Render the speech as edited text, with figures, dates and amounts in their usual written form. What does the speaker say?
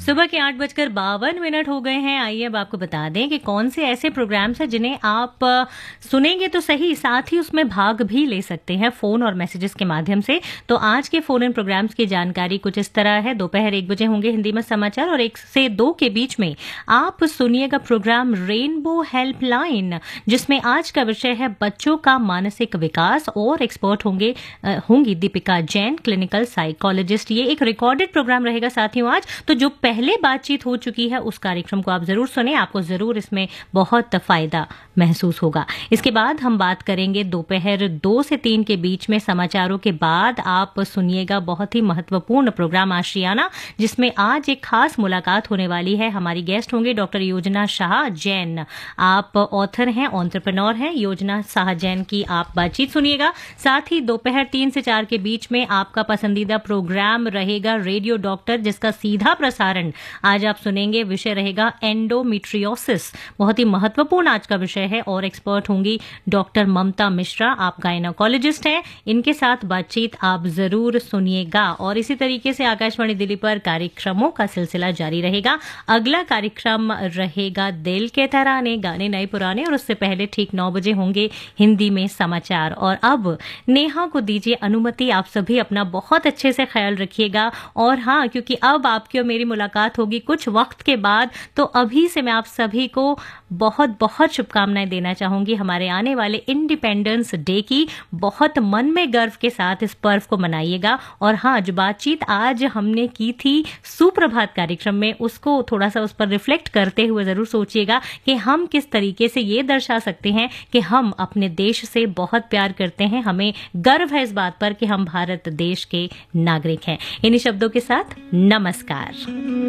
सुबह के 8:52 हो गए हैं। आइए अब आपको बता दें कि कौन से ऐसे प्रोग्राम्स हैं जिन्हें आप सुनेंगे तो सही, साथ ही उसमें भाग भी ले सकते हैं फोन और मैसेजेस के माध्यम से। तो आज के फोन इन प्रोग्राम्स की जानकारी कुछ इस तरह है। दोपहर 1 बजे होंगे हिंदी में समाचार और 1 से 2 के बीच में आप सुनिएगा प्रोग्राम रेनबो हेल्पलाइन, जिसमें आज का विषय है बच्चों का मानसिक विकास और एक्सपर्ट होंगी दीपिका जैन, क्लिनिकल साइकोलॉजिस्ट। ये एक रिकॉर्डेड प्रोग्राम रहेगा साथियों आज, तो जो पहले बातचीत हो चुकी है उस कार्यक्रम को आप जरूर सुने, आपको जरूर इसमें बहुत फायदा महसूस होगा। इसके बाद हम बात करेंगे दोपहर 2 से 3 के बीच में समाचारों के बाद आप सुनिएगा बहुत ही महत्वपूर्ण प्रोग्राम आशियाना, जिसमें आज एक खास मुलाकात होने वाली है। हमारी गेस्ट होंगे डॉक्टर योजना शाह जैन। आप ऑथर हैं, एंटरप्रेन्योर हैं। योजना शाह जैन की आप बातचीत सुनिएगा। साथ ही दोपहर 3 से 4 के बीच में आपका पसंदीदा प्रोग्राम रहेगा रेडियो डॉक्टर, जिसका सीधा प्रसारण आज आप सुनेंगे। विषय रहेगा एंडोमेट्रियोसिस, बहुत ही महत्वपूर्ण आज का विषय है और एक्सपर्ट होंगी डॉक्टर ममता मिश्रा। आप गायनोकोलॉजिस्ट हैं, इनके साथ बातचीत आप जरूर सुनिएगा। और इसी तरीके से आकाशवाणी दिल्ली पर कार्यक्रमों का सिलसिला जारी रहेगा। अगला कार्यक्रम रहेगा दिल के तराने, गाने नए पुराने, और उससे पहले ठीक 9 बजे होंगे हिंदी में समाचार। और अब नेहा को दीजिए अनुमति, आप सभी अपना बहुत अच्छे से ख्याल रखिएगा। और हाँ, क्योंकि अब आपकी और मेरी मुलाकात होगी कुछ वक्त के बाद, तो अभी से मैं आप सभी को बहुत बहुत शुभकामनाएं देना चाहूंगी हमारे आने वाले इंडिपेंडेंस डे की। बहुत मन में गर्व के साथ इस पर्व को मनाइएगा। और हाँ, जो बातचीत आज हमने की थी सुप्रभात कार्यक्रम में, उसको थोड़ा सा उस पर रिफ्लेक्ट करते हुए जरूर सोचिएगा कि हम किस तरीके से ये दर्शा सकते हैं कि हम अपने देश से बहुत प्यार करते हैं, हमें गर्व है इस बात पर कि हम भारत देश के नागरिक हैं। इन्हीं शब्दों के साथ नमस्कार।